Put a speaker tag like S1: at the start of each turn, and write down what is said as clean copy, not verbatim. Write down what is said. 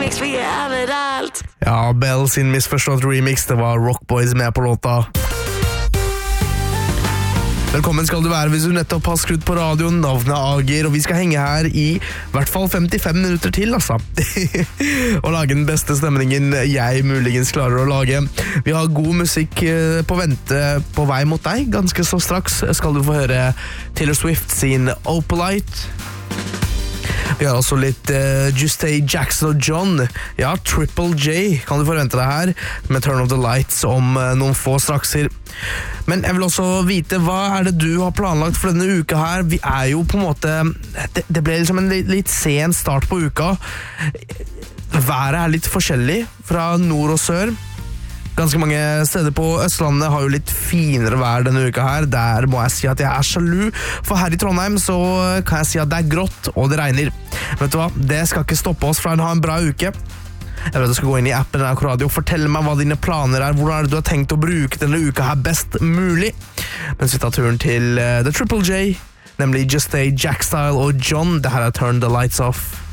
S1: remix, vi överallt.
S2: Ja, Bell sin misforstått remix, det var Rockboys med på låta. Velkommen skal du være hvis du nettopp har skrudd på radioen. Navnet Ager, og vi skal henge her i hvert fall 55 minutter til, altså. Og lage den beste stemningen jeg muligens klarer å lage. Vi har god musikk på vente på vei mot deg. Ganske så straks skal du få høre Taylor Swift sin Opalite. Vi har også litt Justay, Jackson og John. Ja, Triple J kan du forvente deg her med Turn of the Lights om noen få strakser. Men jeg vil også vite, hva er det du har planlagt for denne uka her? Vi er jo på en måte... Det ble liksom en litt sen start på uka. Været er litt forskjellig fra nord og sør. Ganske mange steder på Østlandet har jo litt finere vær denne uka her. Der må jeg si at jeg er sjalu, for her i Trondheim så kan jeg si at det er grått og det regner. Vet du hva? Det skal ikke stoppe oss fra å ha en bra uke. Jeg vil at du skal gå inn i appen NRK Radio og fortelle meg hva dine planer er. Hvordan er det du har tenkt å bruke denne uka her best mulig? Mens vi tar turen til The Triple J, nemlig Justay, Jackstyle og John. Det her er Turn the Lights Off.